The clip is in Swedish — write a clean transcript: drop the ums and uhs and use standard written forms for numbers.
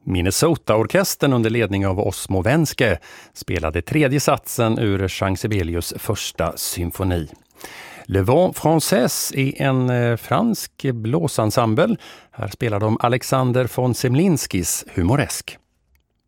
Minnesota-orkestern under ledning av Osmo Wenske spelade tredje satsen ur Jean Sibelius första symfoni. Le Vent Français är en fransk blåsensemble. Här spelar de Alexander von Semlinskis Humoresk.